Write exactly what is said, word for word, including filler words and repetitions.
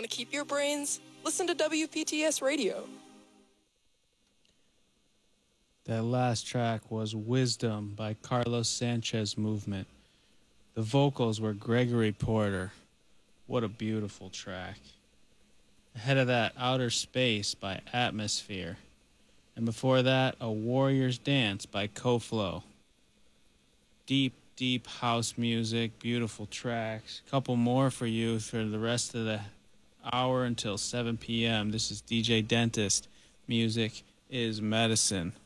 to keep your brains? Listen to W P T S Radio. That last track was Wisdom by Carlos Sanchez Movement. The vocals were Gregory Porter. What a beautiful track. Ahead of that, Outer Space by Atmosphere. And before that, A Warrior's Dance by Koflo. Deep, deep house music, beautiful tracks. Couple more for you for the rest of the hour until seven p.m. This is D J Dentist. Music is medicine.